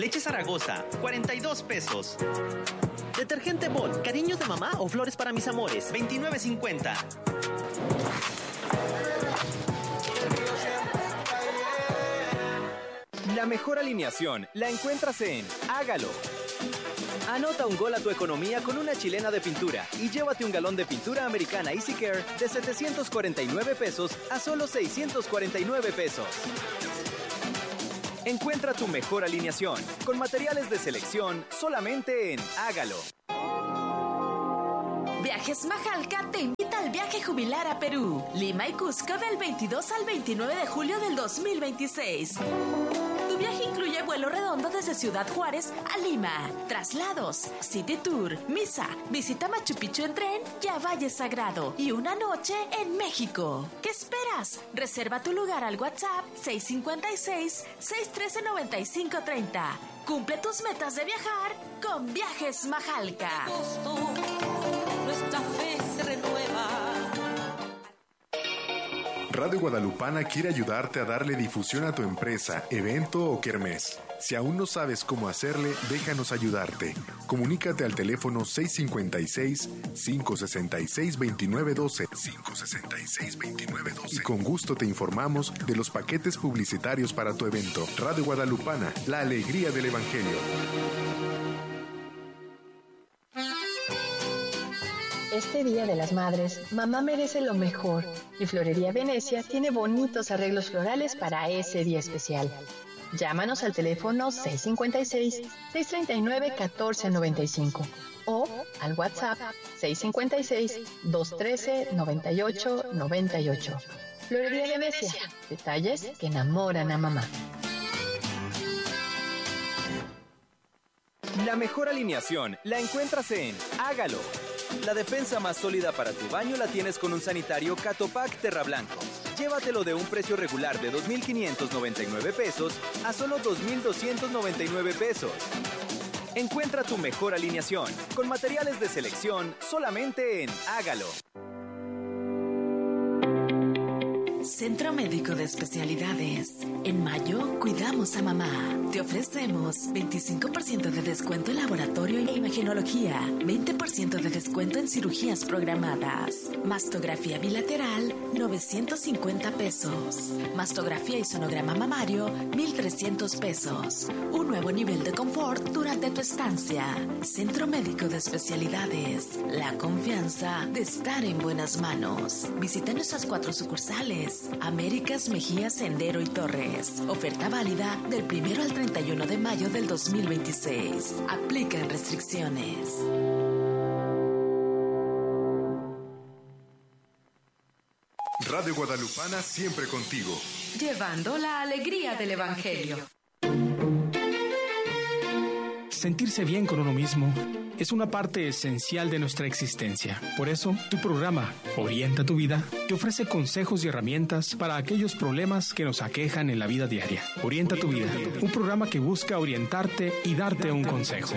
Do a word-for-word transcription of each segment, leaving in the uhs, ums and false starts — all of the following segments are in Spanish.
Leche Zaragoza, cuarenta y dos pesos. Detergente Bon, cariños de mamá o flores para mis amores, veintinueve cincuenta. La mejor alineación la encuentras en Hágalo. Anota un gol a tu economía con una chilena de pintura y llévate un galón de pintura americana Easy Care de setecientos cuarenta y nueve pesos a solo seiscientos cuarenta y nueve pesos. Encuentra tu mejor alineación con materiales de selección solamente en Hágalo. Viajes Majalca te invita al viaje jubilar a Perú, Lima y Cusco del veintidós al veintinueve de julio del dos mil veintiséis. Tu viaje incluye vuelo redondo desde Ciudad Juárez a Lima, traslados, City Tour, misa, visita Machu Picchu en tren y a Valle Sagrado y una noche en México. ¿Qué esperas? Reserva tu lugar al WhatsApp seis cinco seis, seis uno tres, nueve cinco tres cero. Cumple tus metas de viajar con Viajes Majalca. Nuestra fe se renueva. Radio Guadalupana quiere ayudarte a darle difusión a tu empresa, evento o kermés. Si aún no sabes cómo hacerle, déjanos ayudarte. Comunícate al teléfono seis cinco seis, cinco seis seis, dos nueve uno dos, cinco seis seis, dos nueve uno dos y con gusto te informamos de los paquetes publicitarios para tu evento. Radio Guadalupana, la alegría del Evangelio. Este Día de las Madres, mamá merece lo mejor y Florería Venecia tiene bonitos arreglos florales para ese día especial. Llámanos al teléfono seis cinco seis, seis tres nueve, uno cuatro nueve cinco o al WhatsApp seis cinco seis, dos uno tres, nueve ocho nueve ocho. Florería Venecia, detalles que enamoran a mamá. La mejor alineación la encuentras en Hágalo. La defensa más sólida para tu baño la tienes con un sanitario Catopac Terra Blanco. Llévatelo de un precio regular de dos mil quinientos noventa y nueve pesos a solo dos mil doscientos noventa y nueve pesos. Encuentra tu mejor alineación con materiales de selección solamente en Hágalo. Centro Médico de Especialidades. En mayo, cuidamos a mamá. Te ofrecemos veinticinco por ciento de descuento en laboratorio e imagenología, veinte por ciento de descuento en cirugías programadas. Mastografía bilateral, novecientos cincuenta pesos. Mastografía y sonograma mamario, mil trescientos pesos. Un nuevo nivel de confort durante tu estancia. Centro Médico de Especialidades. La confianza de estar en buenas manos. Visita nuestras cuatro sucursales. Américas, Mejía, Sendero y Torres. Oferta válida del primero al treinta y uno de mayo del dos mil veintiséis. Aplican restricciones. Radio Guadalupana siempre contigo. Llevando la alegría del Evangelio. Sentirse bien con uno mismo es una parte esencial de nuestra existencia. Por eso, tu programa, Orienta tu Vida, te ofrece consejos y herramientas para aquellos problemas que nos aquejan en la vida diaria. Orienta tu Vida, un programa que busca orientarte y darte un consejo.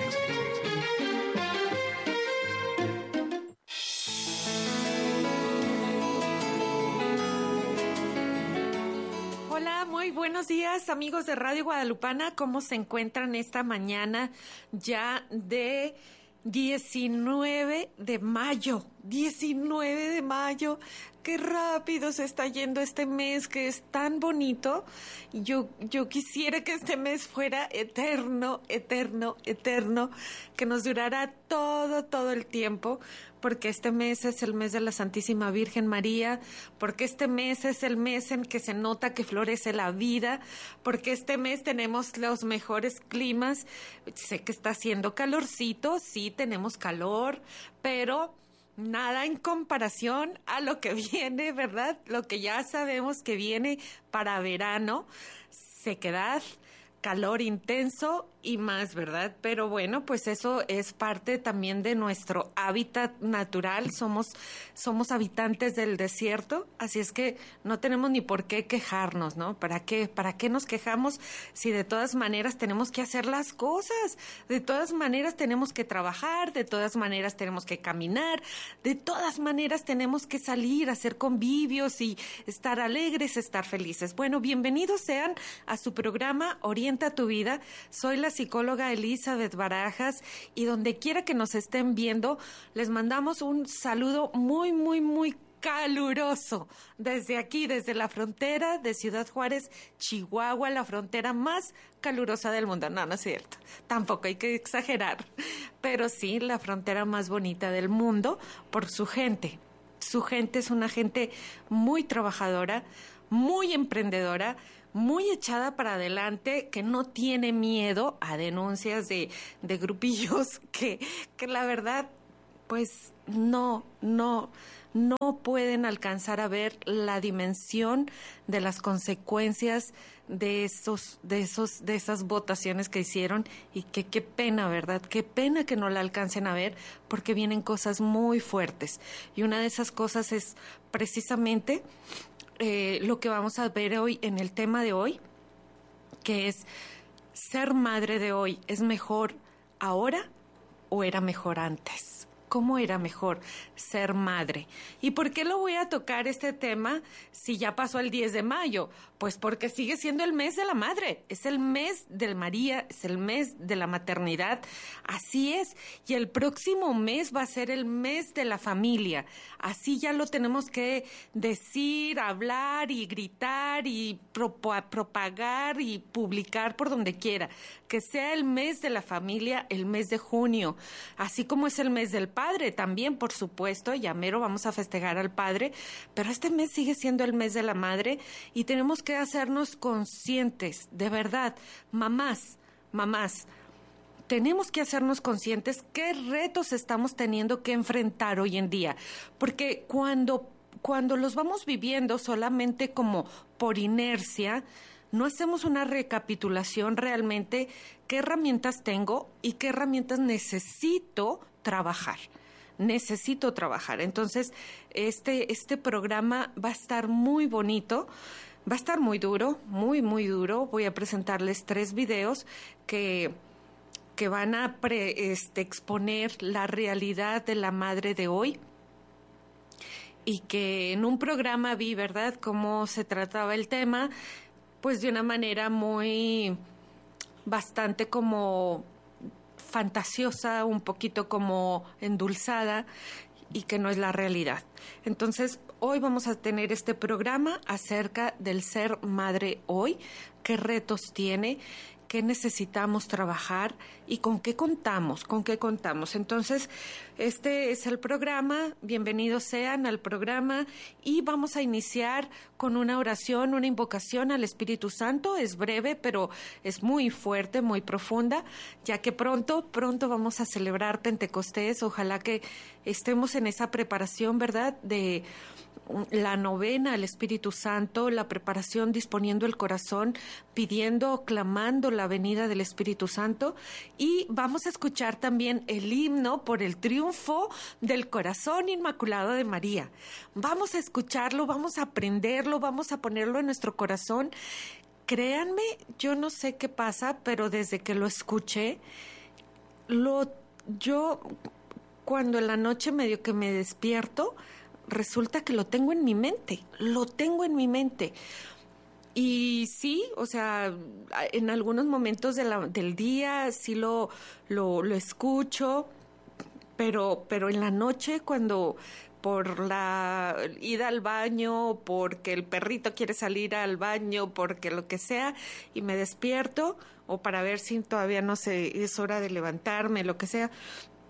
Muy buenos días, amigos de Radio Guadalupana. ¿Cómo se encuentran esta mañana ya de diecinueve de mayo? diecinueve de mayo. Qué rápido se está yendo este mes, que es tan bonito. Yo, yo quisiera que este mes fuera eterno, eterno, eterno, que nos durara todo, todo el tiempo, porque este mes es el mes de la Santísima Virgen María, porque este mes es el mes en que se nota que florece la vida, porque este mes tenemos los mejores climas. Sé que está haciendo calorcito, sí tenemos calor, pero nada en comparación a lo que viene, ¿verdad? Lo que ya sabemos que viene para verano, sequedad, calor intenso y más, ¿verdad? Pero bueno, pues eso es parte también de nuestro hábitat natural. Somos, somos habitantes del desierto, así es que no tenemos ni por qué quejarnos, ¿no? ¿Para qué? ¿Para qué nos quejamos si de todas maneras tenemos que hacer las cosas? De todas maneras tenemos que trabajar, de todas maneras tenemos que caminar, de todas maneras tenemos que salir, hacer convivios y estar alegres, estar felices. Bueno, bienvenidos sean a su programa Oriente Orienta tu Vida. Soy la psicóloga Elizabeth Barajas y donde quiera que nos estén viendo, les mandamos un saludo muy, muy, muy caluroso desde aquí, desde la frontera de Ciudad Juárez, Chihuahua, la frontera más calurosa del mundo. No, no es cierto, tampoco hay que exagerar, pero sí la frontera más bonita del mundo por su gente. Su gente es una gente muy trabajadora, muy emprendedora, muy echada para adelante, que no tiene miedo a denuncias de, de grupillos que, que la verdad, pues no, no, no pueden alcanzar a ver la dimensión de las consecuencias de esos, de esos, de esas votaciones que hicieron, y que qué pena, ¿verdad? Qué pena que no la alcancen a ver, porque vienen cosas muy fuertes. Y una de esas cosas es precisamente eh, lo que vamos a ver hoy en el tema de hoy, que es ser madre de hoy. ¿Es mejor ahora o era mejor antes? ¿Cómo era mejor ser madre? ¿Y por qué lo voy a tocar este tema si ya pasó el diez de mayo? Pues porque sigue siendo el mes de la madre, es el mes de María, es el mes de la maternidad, así es. Y el próximo mes va a ser el mes de la familia, así ya lo tenemos que decir, hablar y gritar y propagar y publicar por donde quiera, que sea el mes de la familia, el mes de junio, así como es el mes del padre también, por supuesto, ya mero vamos a festejar al padre, pero este mes sigue siendo el mes de la madre y tenemos que hacernos conscientes, de verdad, mamás, mamás, tenemos que hacernos conscientes qué retos estamos teniendo que enfrentar hoy en día, porque cuando, cuando los vamos viviendo solamente como por inercia, no hacemos una recapitulación realmente qué herramientas tengo y qué herramientas necesito trabajar. Necesito trabajar. Entonces, este, este programa va a estar muy bonito, va a estar muy duro, muy, muy duro. Voy a presentarles tres videos que, que van a pre, este, exponer la realidad de la madre de hoy. Y que en un programa vi, ¿verdad?, cómo se trataba el tema, pues de una manera muy, bastante como fantasiosa, un poquito como endulzada, y que no es la realidad. Entonces, hoy vamos a tener este programa acerca del ser madre hoy, qué retos tiene, qué necesitamos trabajar y con qué contamos, con qué contamos. Entonces, este es el programa, bienvenidos sean al programa y vamos a iniciar con una oración, una invocación al Espíritu Santo. Es breve, pero es muy fuerte, muy profunda, ya que pronto, pronto vamos a celebrar Pentecostés. Ojalá que estemos en esa preparación, ¿verdad?, de la novena al Espíritu Santo, la preparación, disponiendo el corazón, pidiendo, clamando la venida del Espíritu Santo, y vamos a escuchar también el himno por el triunfo del corazón inmaculado de María. Vamos a escucharlo, vamos a aprenderlo, vamos a ponerlo en nuestro corazón. Créanme, yo no sé qué pasa, pero desde que lo escuché, lo, yo cuando en la noche medio que me despierto, resulta que lo tengo en mi mente, lo tengo en mi mente. Y sí, o sea, en algunos momentos de la, del día sí lo, lo, lo escucho, pero, pero en la noche cuando por la ida al baño, porque el perrito quiere salir al baño, porque lo que sea, y me despierto, o para ver si todavía no sé, es hora de levantarme, lo que sea,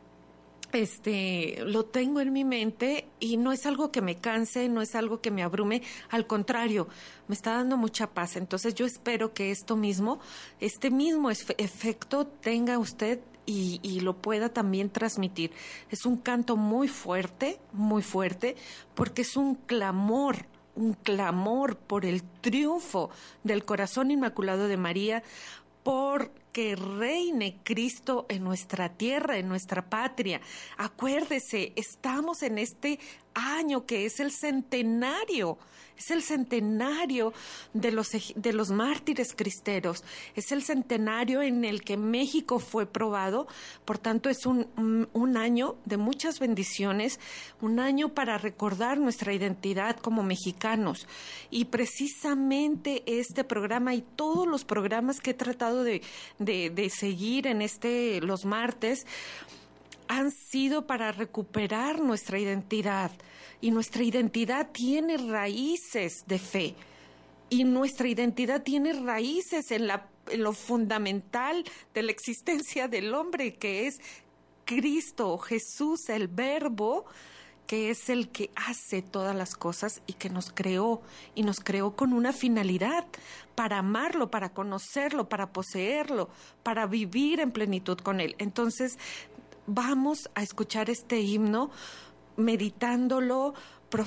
Este, lo tengo en mi mente y no es algo que me canse, no es algo que me abrume, al contrario, me está dando mucha paz. Entonces yo espero que esto mismo, este mismo efecto tenga usted y, y lo pueda también transmitir. Es un canto muy fuerte, muy fuerte, porque es un clamor, un clamor por el triunfo del corazón inmaculado de María, por que reine Cristo en nuestra tierra, en nuestra patria. Acuérdese, estamos en este año que es el centenario, es el centenario de los, de los mártires cristeros, es el centenario en el que México fue probado, por tanto es un, un, un año de muchas bendiciones, un año para recordar nuestra identidad como mexicanos. Y precisamente este programa y todos los programas que he tratado de, de, de seguir en este, los martes, han sido para recuperar nuestra identidad. Y nuestra identidad tiene raíces de fe. Y nuestra identidad tiene raíces en, la, en lo fundamental de la existencia del hombre, que es Cristo, Jesús, el Verbo, que es el que hace todas las cosas y que nos creó. Y nos creó con una finalidad, para amarlo, para conocerlo, para poseerlo, para vivir en plenitud con él. Entonces, vamos a escuchar este himno, meditándolo,